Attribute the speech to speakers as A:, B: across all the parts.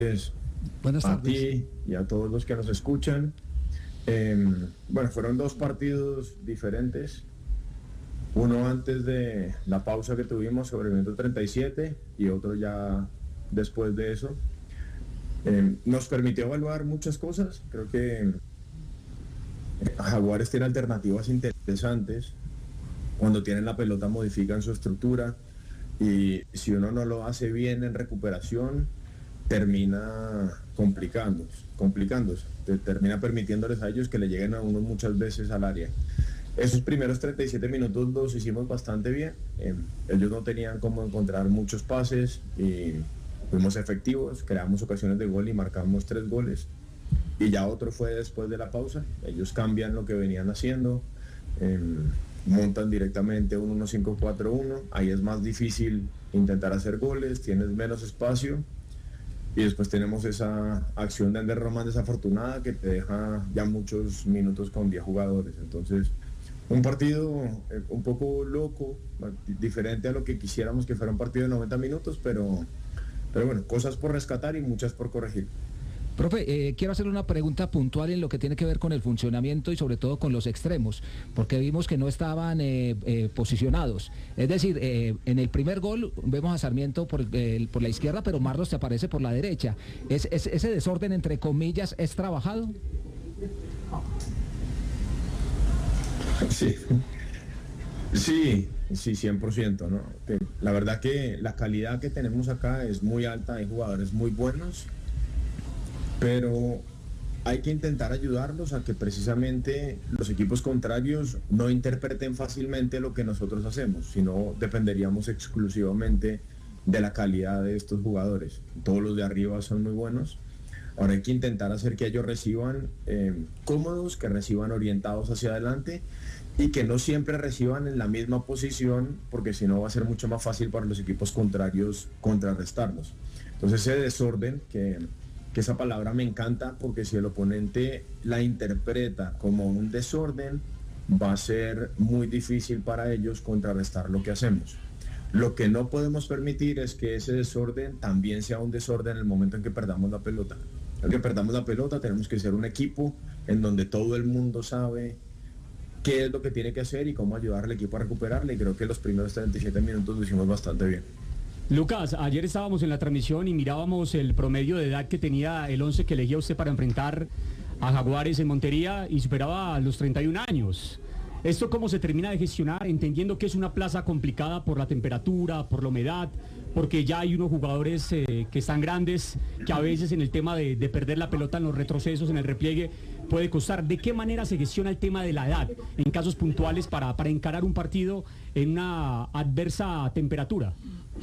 A: Buenas
B: a
A: tardes.
B: ti y a todos los que nos escuchan. Bueno, fueron dos partidos diferentes. Uno antes de la pausa que tuvimos sobre el minuto 37 y otro ya después de eso. Nos permitió evaluar muchas cosas. Creo que Jaguares tiene alternativas interesantes. Cuando tienen la pelota modifican su estructura y si uno no lo hace bien en recuperación, termina complicándose. Termina permitiéndoles a ellos que le lleguen a uno muchas veces al área. Esos primeros 37 minutos los hicimos bastante bien. Ellos no tenían cómo encontrar muchos pases y fuimos efectivos, creamos ocasiones de gol y marcamos 3 goles. Y ya otro fue después de la pausa. Ellos cambian lo que venían haciendo, montan directamente un 1-5-4-1. Ahí es más difícil intentar hacer goles, tienes menos espacio. Y después tenemos esa acción de Ander Román desafortunada que te deja ya muchos minutos con 10 jugadores. Entonces, un partido un poco loco, diferente a lo que quisiéramos que fuera un partido de 90 minutos, pero bueno, cosas por rescatar y muchas por corregir.
A: Profe, quiero hacerle una pregunta puntual en lo que tiene que ver con el funcionamiento y sobre todo con los extremos, porque vimos que no estaban posicionados. Es decir, en el primer gol vemos a Sarmiento por la izquierda, pero Marlos te aparece por la derecha. ¿Ese desorden, entre comillas, es trabajado?
B: Sí, sí, sí, 100%, ¿no? La verdad que la calidad que tenemos acá es muy alta, hay jugadores muy buenos, pero hay que intentar ayudarlos a que precisamente los equipos contrarios no interpreten fácilmente lo que nosotros hacemos, sino dependeríamos exclusivamente de la calidad de estos jugadores. Todos los de arriba son muy buenos. Ahora hay que intentar hacer que ellos reciban cómodos, que reciban orientados hacia adelante y que no siempre reciban en la misma posición, porque si no va a ser mucho más fácil para los equipos contrarios contrarrestarlos. Entonces ese desorden, que esa palabra me encanta, porque si el oponente la interpreta como un desorden, va a ser muy difícil para ellos contrarrestar lo que hacemos. Lo que no podemos permitir es que ese desorden también sea un desorden en el momento en que perdamos la pelota. En que perdamos la pelota tenemos que ser un equipo en donde todo el mundo sabe qué es lo que tiene que hacer y cómo ayudar al equipo a recuperarle, y creo que los primeros 37 minutos lo hicimos bastante bien.
C: Lucas, ayer estábamos en la transmisión y mirábamos el promedio de edad que tenía el 11 que elegía usted para enfrentar a Jaguares en Montería y superaba los 31 años. ¿Esto cómo se termina de gestionar, entendiendo que es una plaza complicada por la temperatura, por la humedad, porque ya hay unos jugadores que están grandes, que a veces en el tema de perder la pelota en los retrocesos, en el repliegue, puede costar? ¿De qué manera se gestiona el tema de la edad en casos puntuales para encarar un partido en una adversa temperatura?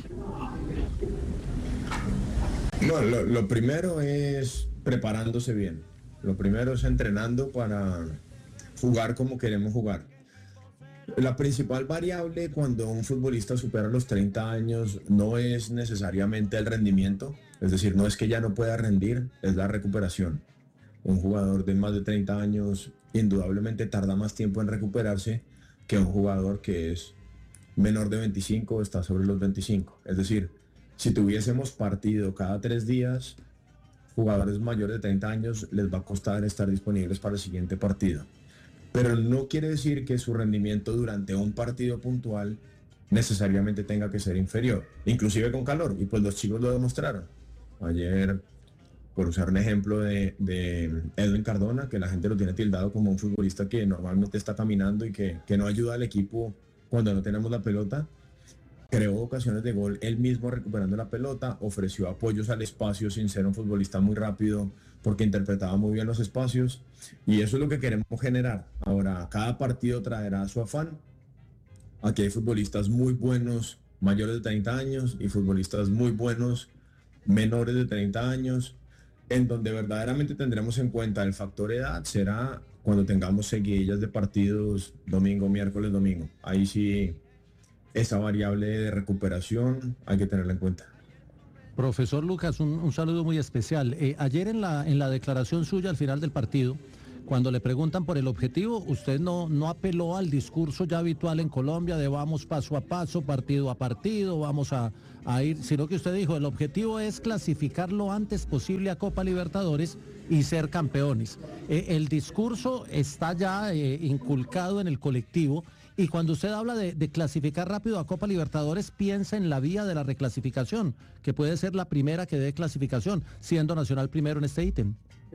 B: No, lo primero es preparándose bien. Lo primero es entrenando para jugar como queremos jugar. La principal variable cuando un futbolista supera los 30 años no es necesariamente el rendimiento, es decir, no es que ya no pueda rendir, es la recuperación. Un jugador de más de 30 años indudablemente tarda más tiempo en recuperarse que un jugador que es menor de 25 o está sobre los 25. Es decir, si tuviésemos partido cada 3 días, jugadores mayores de 30 años les va a costar estar disponibles para el siguiente partido. Pero no quiere decir que su rendimiento durante un partido puntual necesariamente tenga que ser inferior, inclusive con calor, y pues los chicos lo demostraron. Ayer, por usar un ejemplo de Edwin Cardona, que la gente lo tiene tildado como un futbolista que normalmente está caminando y que no ayuda al equipo cuando no tenemos la pelota, creó ocasiones de gol él mismo recuperando la pelota, ofreció apoyos al espacio sin ser un futbolista muy rápido, porque interpretaba muy bien los espacios, y eso es lo que queremos generar. Ahora, cada partido traerá su afán. Aquí hay futbolistas muy buenos mayores de 30 años y futbolistas muy buenos menores de 30 años, en donde verdaderamente tendremos en cuenta el factor edad será cuando tengamos seguidillas de partidos domingo, miércoles, domingo. Ahí sí, esa variable de recuperación hay que tenerla en cuenta.
D: Profesor Lucas, un saludo muy especial. Ayer en la declaración suya al final del partido, cuando le preguntan por el objetivo, usted no apeló al discurso ya habitual en Colombia de vamos paso a paso, partido a partido, vamos a ir, sino que usted dijo, el objetivo es clasificar lo antes posible a Copa Libertadores y ser campeones. El discurso está ya inculcado en el colectivo, y cuando usted habla de clasificar rápido a Copa Libertadores, piensa en la vía de la reclasificación, que puede ser la primera que dé clasificación, siendo Nacional primero en este ítem.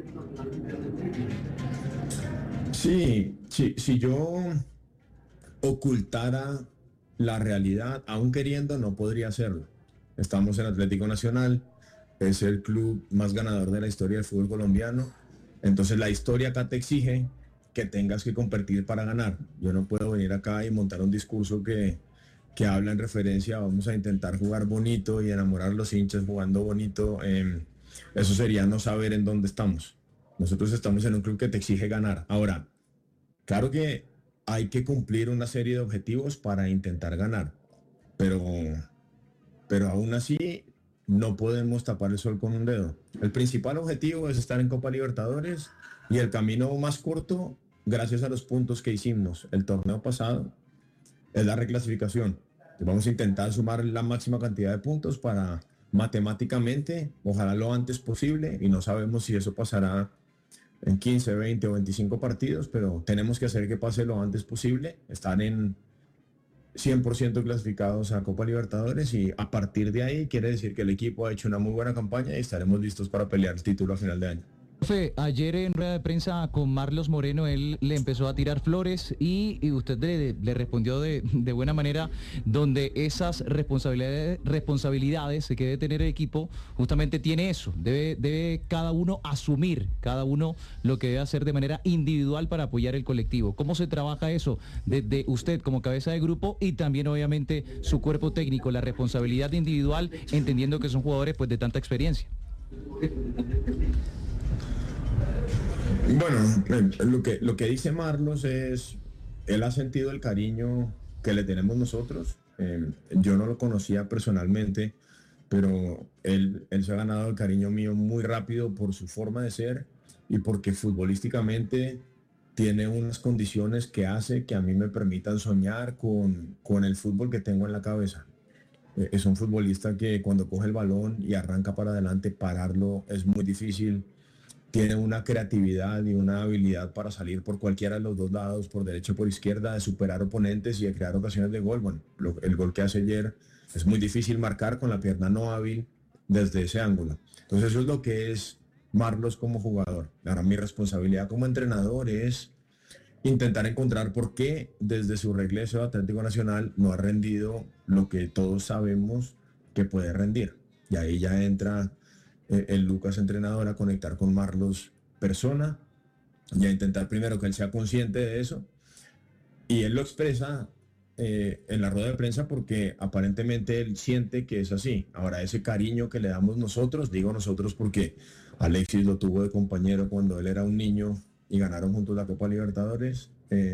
B: Sí, si yo ocultara la realidad, aún queriendo, no podría hacerlo. Estamos en Atlético Nacional, es el club más ganador de la historia del fútbol colombiano, entonces la historia acá te exige que tengas que competir para ganar. Yo no puedo venir acá y montar un discurso que habla en referencia, vamos a intentar jugar bonito y enamorar a los hinchas jugando bonito. Eso sería no saber en dónde estamos. Nosotros estamos en un club que te exige ganar. Ahora, claro que hay que cumplir una serie de objetivos para intentar ganar, pero aún así no podemos tapar el sol con un dedo. El principal objetivo es estar en Copa Libertadores, y el camino más corto, gracias a los puntos que hicimos el torneo pasado, es la reclasificación. Vamos a intentar sumar la máxima cantidad de puntos para matemáticamente, ojalá lo antes posible, y no sabemos si eso pasará en 15, 20 o 25 partidos, pero tenemos que hacer que pase lo antes posible, estar en 100% clasificados a Copa Libertadores, y a partir de ahí quiere decir que el equipo ha hecho una muy buena campaña y estaremos listos para pelear el título a final de año.
E: Profe, ayer en rueda de prensa con Marlos Moreno, él le empezó a tirar flores y usted le respondió de buena manera, donde esas responsabilidades que debe tener el equipo, justamente tiene eso, debe cada uno asumir, cada uno lo que debe hacer de manera individual para apoyar el colectivo. ¿Cómo se trabaja eso desde usted como cabeza de grupo y también obviamente su cuerpo técnico, la responsabilidad individual, entendiendo que son jugadores pues de tanta experiencia?
B: Bueno, lo que dice Marlos es, él ha sentido el cariño que le tenemos nosotros. Yo no lo conocía personalmente, pero él se ha ganado el cariño mío muy rápido por su forma de ser y porque futbolísticamente tiene unas condiciones que hace que a mí me permitan soñar con el fútbol que tengo en la cabeza. Es un futbolista que cuando coge el balón y arranca para adelante, pararlo es muy difícil. Tiene una creatividad y una habilidad para salir por cualquiera de los dos lados, por derecha o por izquierda, de superar oponentes y de crear ocasiones de gol. Bueno, el gol que hace ayer es muy difícil marcar con la pierna no hábil desde ese ángulo. Entonces eso es lo que es Marlos como jugador. Ahora mi responsabilidad como entrenador es intentar encontrar por qué desde su regreso a Atlético Nacional no ha rendido lo que todos sabemos que puede rendir. Y ahí ya entra el Lucas entrenador a conectar con Marlos persona y a intentar primero que él sea consciente de eso, y él lo expresa en la rueda de prensa porque aparentemente él siente que es así. Ahora, ese cariño que le damos nosotros, digo nosotros porque Alexis lo tuvo de compañero cuando él era un niño y ganaron juntos la Copa Libertadores,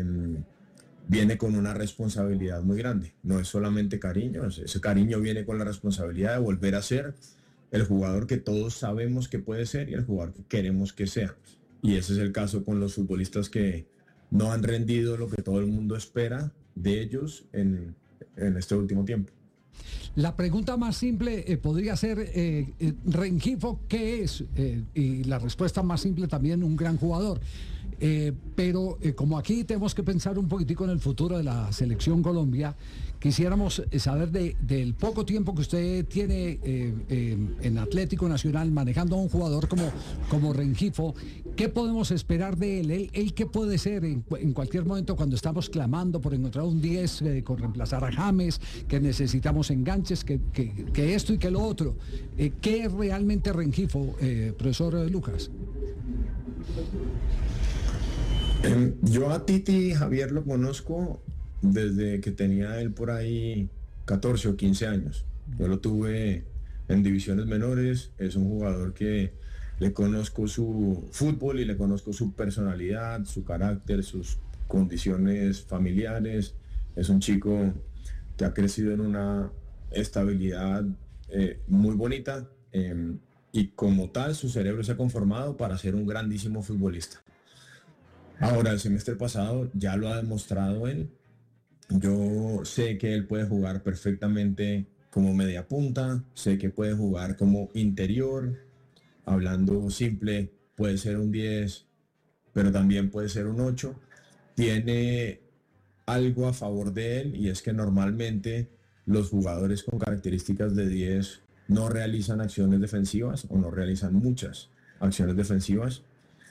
B: viene con una responsabilidad muy grande. No es solamente cariño, ese cariño viene con la responsabilidad de volver a ser el jugador que todos sabemos que puede ser y el jugador que queremos que sea. Y ese es el caso con los futbolistas que no han rendido lo que todo el mundo espera de ellos en este último tiempo.
F: La pregunta más simple podría ser, Rengifo, ¿qué es? Y la respuesta más simple también, un gran jugador. Pero como aquí tenemos que pensar un poquitico en el futuro de la selección Colombia, quisiéramos saber del poco tiempo que usted tiene en Atlético Nacional manejando a un jugador como Rengifo, ¿qué podemos esperar de él? ¿Él qué puede ser en cualquier momento cuando estamos clamando por encontrar un 10 con reemplazar a James, que necesitamos enganches, que esto y que lo otro? ¿Qué es realmente Rengifo, profesor Lucas?
B: Yo a Titi Javier lo conozco desde que tenía él por ahí 14 o 15 años. Yo lo tuve en divisiones menores. Es un jugador que le conozco su fútbol y le conozco su personalidad, su carácter, sus condiciones familiares. Es un chico que ha crecido en una estabilidad muy bonita, y como tal su cerebro se ha conformado para ser un grandísimo futbolista. Ahora, el semestre pasado ya lo ha demostrado él. Yo sé que él puede jugar perfectamente como media punta, sé que puede jugar como interior, hablando simple, puede ser un 10, pero también puede ser un 8. Tiene algo a favor de él y es que normalmente los jugadores con características de 10 no realizan acciones defensivas o no realizan muchas acciones defensivas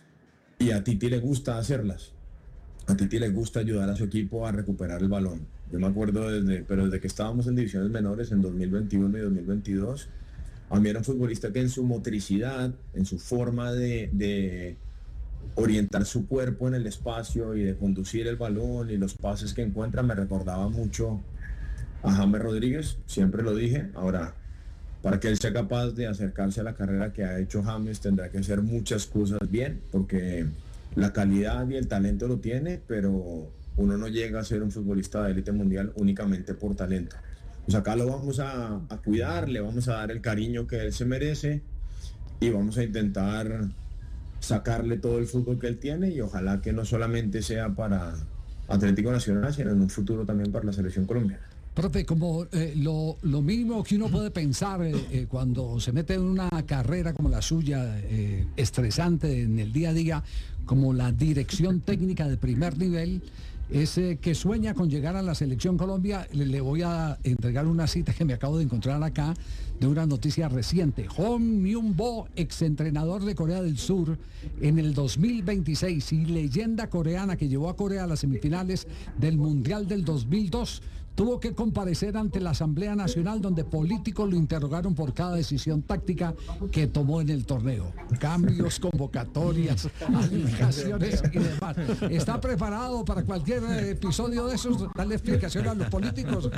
B: y a Titi le gusta hacerlas. A Titi le gusta ayudar a su equipo a recuperar el balón. Yo me acuerdo desde que estábamos en divisiones menores en 2021 y 2022, a mí era un futbolista que en su motricidad, en su forma de orientar su cuerpo en el espacio y de conducir el balón y los pases que encuentra, me recordaba mucho a James Rodríguez, siempre lo dije. Ahora, para que él sea capaz de acercarse a la carrera que ha hecho James, tendrá que hacer muchas cosas bien, porque la calidad y el talento lo tiene, pero uno no llega a ser un futbolista de élite mundial únicamente por talento. Pues acá lo vamos a cuidar, le vamos a dar el cariño que él se merece y vamos a intentar sacarle todo el fútbol que él tiene y ojalá que no solamente sea para Atlético Nacional, sino en un futuro también para la selección colombiana.
F: Profe, como lo mínimo que uno puede pensar cuando se mete en una carrera como la suya, estresante en el día a día, como la dirección técnica de primer nivel, es que sueña con llegar a la selección Colombia. Le voy a entregar una cita que me acabo de encontrar acá de una noticia reciente. Hong Myung-bo, exentrenador de Corea del Sur en el 2026 y leyenda coreana que llevó a Corea a las semifinales del Mundial del 2002, tuvo que comparecer ante la Asamblea Nacional donde políticos lo interrogaron por cada decisión táctica que tomó en el torneo. Cambios, convocatorias, alineaciones y demás. ¿Está preparado para cualquier episodio de esos? Darle explicación a los políticos.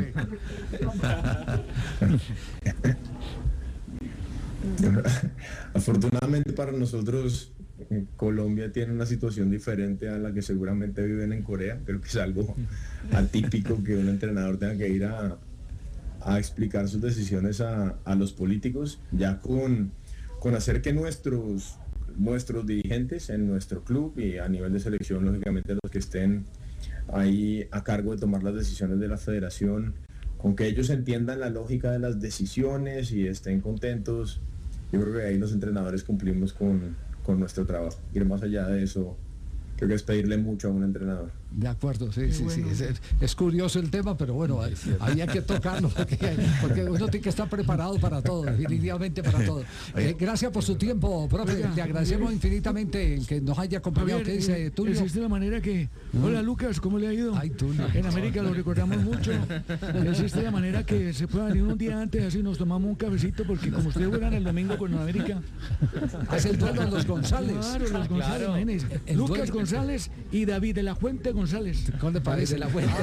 B: Afortunadamente para nosotros, Colombia tiene una situación diferente a la que seguramente viven en Corea. Creo que es algo atípico que un entrenador tenga que ir a explicar sus decisiones a los políticos, ya con hacer que nuestros dirigentes en nuestro club y a nivel de selección, lógicamente los que estén ahí a cargo de tomar las decisiones de la federación, con que ellos entiendan la lógica de las decisiones y estén contentos. Yo creo que ahí los entrenadores cumplimos con nuestro trabajo. Ir más allá de eso, creo que es pedirle mucho a un entrenador.
F: De acuerdo, sí. Es curioso el tema, pero bueno, había que tocarlo porque uno tiene que estar preparado para todo, definitivamente para todo. Gracias por su tiempo, profe. Le agradecemos infinitamente que nos haya acompañado. ¿Qué dice Tulio?
G: Existe la manera que... Hola Lucas, ¿cómo le ha ido?
F: Ay, Tulio.
G: En América lo recordamos mucho. Existe la manera que se pueda venir un día antes, así nos tomamos un cafecito, porque como ustedes juegan el domingo con América...
F: Es el duelo de los González.
G: Claro, los González, imagínense. Lucas González y David de la Fuente González.
F: ¿Cómo le parece la Fuente?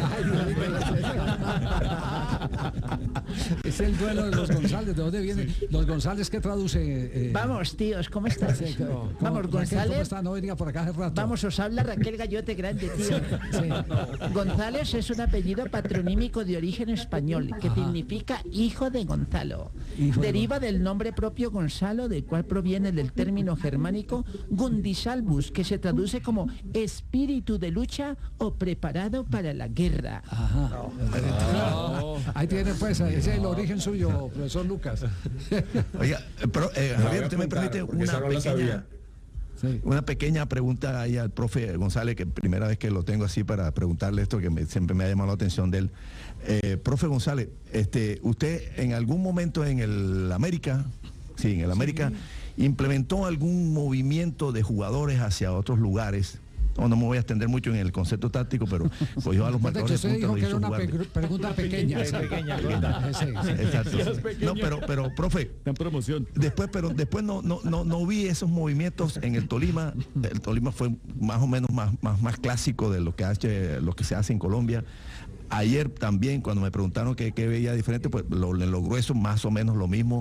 F: Es el duelo de los González. ¿De dónde vienen los González? ¿Qué traduce?
H: Vamos, tíos, ¿cómo estás? Vamos, González.
F: ¿Cómo está? No venía por acá hace rato.
H: Vamos, os habla Raquel Gallote Grande, tío. Sí. González es un apellido patronímico de origen español que significa hijo de Gonzalo. Deriva del nombre propio Gonzalo, del cual proviene del término germánico Gundisalvus, que se traduce como espíritu de lucha o preparado para la guerra.
F: Ahí tiene pues, ese es el origen suyo, profesor Lucas.
I: Oiga, pero, Javier, usted me permite una pequeña pregunta ahí al profe González, que primera vez que lo tengo así para preguntarle esto, que siempre me ha llamado la atención de él. Profe González, usted en algún momento en el América, implementó algún movimiento de jugadores hacia otros lugares. No me voy a extender mucho en el concepto táctico, pero cogió a los marcadores de punta.
F: Dijo que era una pregunta pequeña.
I: Exacto. No, pero profe,
G: en promoción.
I: Después no vi esos movimientos en el Tolima. El Tolima fue más o menos más clásico de lo que se hace en Colombia. Ayer también, cuando me preguntaron qué veía diferente, pues lo grueso, más o menos lo mismo.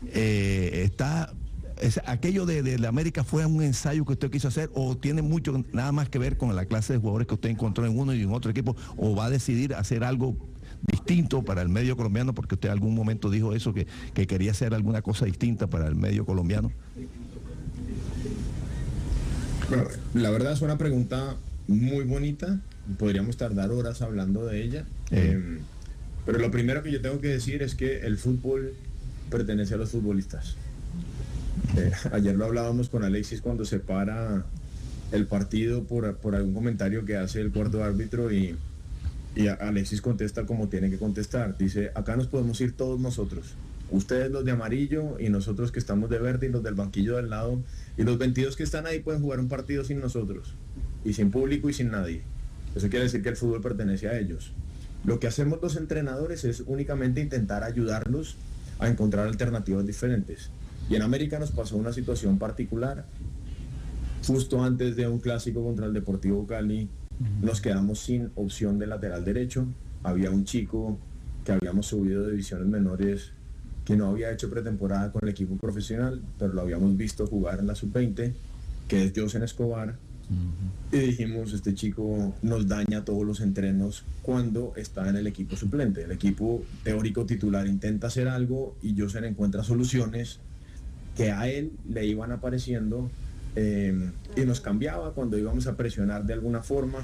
I: ¿Aquello de la América fue un ensayo que usted quiso hacer o tiene mucho nada más que ver con la clase de jugadores que usted encontró en uno y en otro equipo, o va a decidir hacer algo distinto para el medio colombiano, porque usted en algún momento dijo eso, que quería hacer alguna cosa distinta para el medio colombiano?
B: Bueno, la verdad es una pregunta muy bonita, podríamos tardar horas hablando de ella, pero lo primero que yo tengo que decir es que el fútbol pertenece a los futbolistas. Ayer lo hablábamos con Alexis cuando se para el partido por algún comentario que hace el cuarto árbitro y Alexis contesta como tiene que contestar. Dice, acá nos podemos ir todos nosotros, ustedes los de amarillo y nosotros que estamos de verde y los del banquillo del lado, y los 22 que están ahí pueden jugar un partido sin nosotros y sin público y sin nadie. Eso quiere decir que el fútbol pertenece a ellos. Lo que hacemos los entrenadores es únicamente intentar ayudarlos a encontrar alternativas diferentes. Y en América nos pasó una situación particular. Justo antes de un clásico contra el Deportivo Cali, nos quedamos sin opción de lateral derecho. Había un chico que habíamos subido de divisiones menores que no había hecho pretemporada con el equipo profesional, pero lo habíamos visto jugar en la sub-20, que es Josen Escobar. Y dijimos, este chico nos daña todos los entrenos cuando está en el equipo suplente. El equipo teórico titular intenta hacer algo y Josen encuentra soluciones que a él le iban apareciendo y nos cambiaba cuando íbamos a presionar de alguna forma.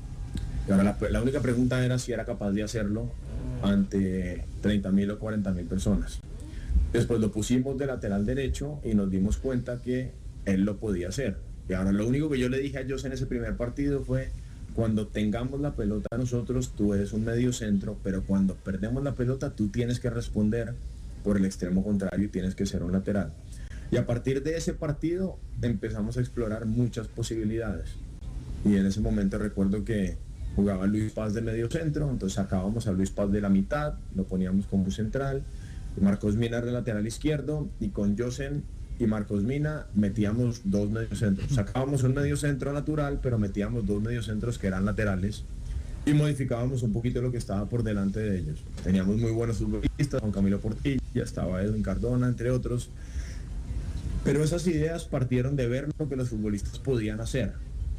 B: Y ahora la única pregunta era si era capaz de hacerlo ante 30.000 o 40.000 personas. Después lo pusimos de lateral derecho y nos dimos cuenta que él lo podía hacer. Y ahora lo único que yo le dije a Jose en ese primer partido fue, cuando tengamos la pelota nosotros, tú eres un medio centro, pero cuando perdemos la pelota tú tienes que responder por el extremo contrario y tienes que ser un lateral. Y a partir de ese partido empezamos a explorar muchas posibilidades. Y en ese momento recuerdo que jugaba Luis Paz de medio centro, entonces sacábamos a Luis Paz de la mitad, lo poníamos como central, y Marcos Mina de lateral izquierdo, y con Josen y Marcos Mina metíamos dos mediocentros. Sacábamos un mediocentro natural, pero metíamos dos mediocentros que eran laterales y modificábamos un poquito lo que estaba por delante de ellos. Teníamos muy buenos futbolistas, Juan Camilo Portilla, estaba Edwin Cardona, entre otros. Pero esas ideas partieron de ver lo que los futbolistas podían hacer.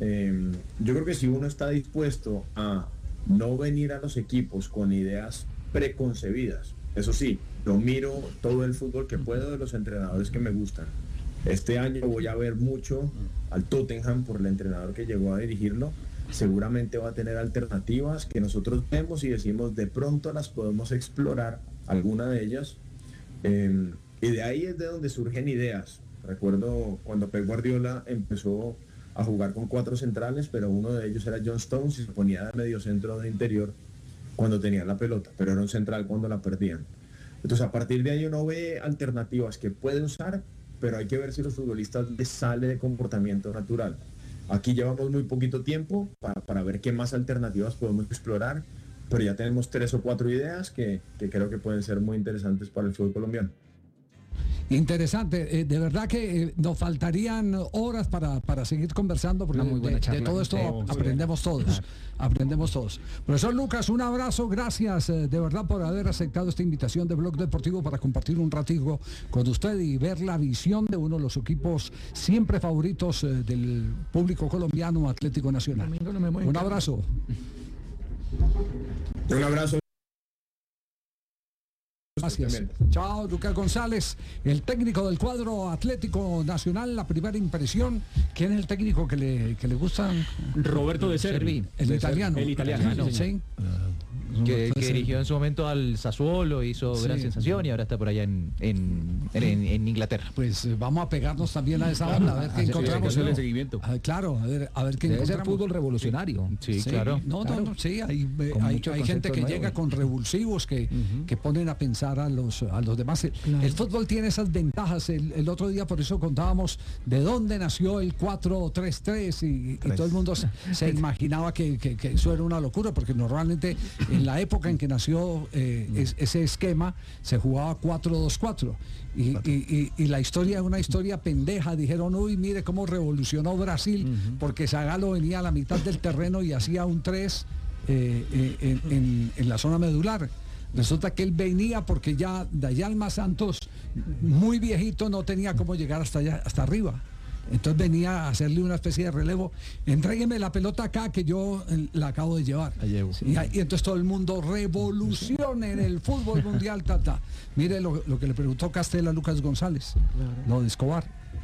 B: Yo creo que si uno está dispuesto a no venir a los equipos con ideas preconcebidas, eso sí, yo miro todo el fútbol que puedo de los entrenadores que me gustan. Este año voy a ver mucho al Tottenham por el entrenador que llegó a dirigirlo. Seguramente va a tener alternativas que nosotros vemos y decimos, de pronto las podemos explorar, alguna de ellas. Y de ahí es de donde surgen ideas. Recuerdo cuando Pep Guardiola empezó a jugar con 4 centrales, pero uno de ellos era John Stones y se ponía de medio centro de interior cuando tenían la pelota, pero era un central cuando la perdían. Entonces a partir de ahí uno ve alternativas que puede usar, pero hay que ver si los futbolistas les sale de comportamiento natural. Aquí llevamos muy poquito tiempo para ver qué más alternativas podemos explorar, pero ya tenemos 3 o 4 ideas que creo que pueden ser muy interesantes para el fútbol colombiano.
F: Interesante, de verdad que nos faltarían horas para seguir conversando, porque de todo esto aprendemos todos. Profesor Lucas, un abrazo, gracias de verdad por haber aceptado esta invitación de Blog Deportivo para compartir un ratico con usted y ver la visión de uno de los equipos siempre favoritos del público colombiano, Atlético Nacional. Un abrazo.
B: Un abrazo.
F: Gracias. Chao, Lucas González, el técnico del cuadro Atlético Nacional. La primera impresión, ¿quién es el técnico que le gusta?
C: Roberto De Zerbi.
F: El italiano.
C: El italiano,
F: sí.
E: Que dirigió en su momento al Sassuolo, hizo gran sensación y ahora está por allá en Inglaterra.
F: Pues vamos a pegarnos también a esa onda, a ver qué encontramos.
C: El seguimiento.
F: Claro, a ver qué
A: debe
F: encontramos.
A: ser fútbol revolucionario.
E: Sí, claro.
F: No, sí, hay gente que llega con revulsivos que ponen a pensar a los demás. El fútbol tiene esas ventajas. El otro día por eso contábamos de dónde nació el 4-3-3 y todo el mundo se imaginaba que eso era una locura, porque normalmente en la época en que nació ese esquema se jugaba 4-2-4 y la historia es una historia pendeja. Dijeron, uy, mire cómo revolucionó Brasil, porque Zagallo venía a la mitad del terreno y hacía un 3 en la zona medular. Resulta que él venía porque ya Dayalma Santos, muy viejito, no tenía cómo llegar hasta allá, hasta arriba. Entonces venía a hacerle una especie de relevo. Entrégueme la pelota acá que yo la acabo de llevar. Y entonces todo el mundo revoluciona en el fútbol mundial. Mire lo que le preguntó Castell a Lucas González, lo de Escobar.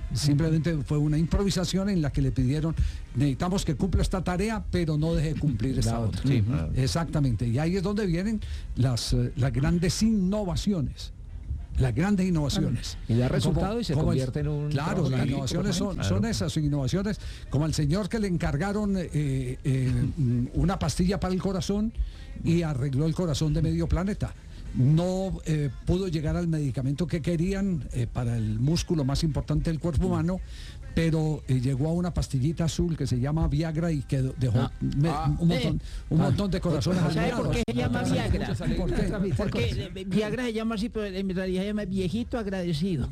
F: Simplemente fue una improvisación en la que le pidieron, necesitamos que cumpla esta tarea, pero no deje de cumplir esta otra.
E: Sí.
F: Exactamente. Y ahí es donde vienen las grandes innovaciones. Las grandes innovaciones.
A: Y da resultado y se convierte en un...
F: Claro, las innovaciones son esas innovaciones, como al señor que le encargaron una pastilla para el corazón y arregló el corazón de medio planeta. No pudo llegar al medicamento que querían para el músculo más importante del cuerpo humano, pero llegó a una pastillita azul que se llama Viagra y que dejó un montón de corazones.
H: ¿Sabe por qué se llama Viagra?
F: ¿Por qué?
H: Porque Viagra se llama así, pero en realidad se llama viejito agradecido.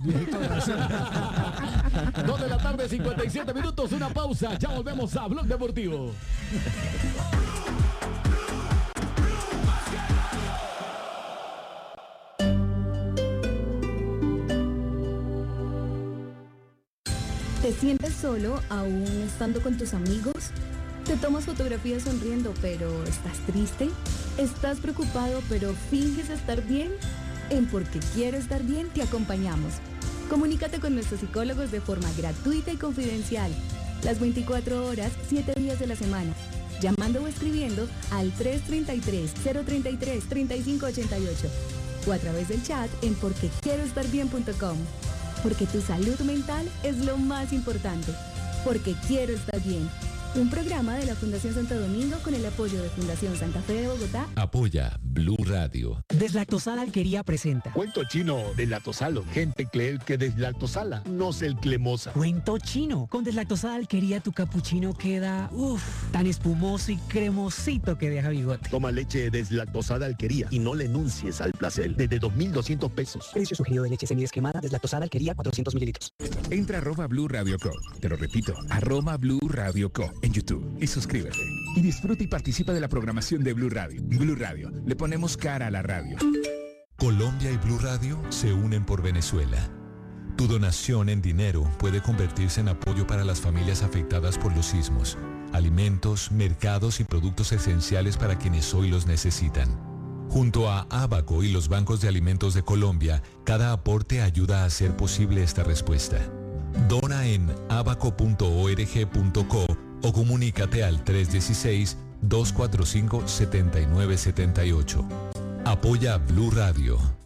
J: 2 de la tarde, 57 minutos, una pausa. Ya volvemos a Blog Deportivo.
K: ¿Te sientes solo aún estando con tus amigos? ¿Te tomas fotografías sonriendo pero estás triste? ¿Estás preocupado pero finges estar bien? En Porque Quiero Estar Bien te acompañamos. Comunícate con nuestros psicólogos de forma gratuita y confidencial. Las 24 horas, 7 días de la semana. Llamando o escribiendo al 333-033-3588 o a través del chat en porquequieroestarbien.com. Porque tu salud mental es lo más importante. Porque Quiero Estar Bien. Un programa de la Fundación Santo Domingo con el apoyo de Fundación Santa Fe de Bogotá.
L: Apoya Blue Radio.
M: Deslactosada Alquería presenta.
N: Cuento chino deslactosalo. Gente cree que deslactosala, no es el cremosa.
M: Cuento chino. Con Deslactosada Alquería tu capuchino queda, tan espumoso y cremosito que deja bigote.
N: Toma leche deslactosada Alquería y no le enuncies al placer. Desde 2.200 pesos.
M: Precio sugerido de leche semidescremada Deslactosada Alquería 400 mililitros.
L: Entra @ Blue Radio Co. Te lo repito, @ Blue Radio Co. En YouTube y suscríbete. Y disfruta y participa de la programación de Blue Radio. Blue Radio, le ponemos cara a la radio.
O: Colombia y Blue Radio se unen por Venezuela. Tu donación en dinero puede convertirse en apoyo para las familias afectadas por los sismos, alimentos, mercados y productos esenciales para quienes hoy los necesitan. Junto a Abaco y los bancos de alimentos de Colombia, cada aporte ayuda a hacer posible esta respuesta. Dona en abaco.org.co o comunícate al 316-245-7978. Apoya Blue Radio.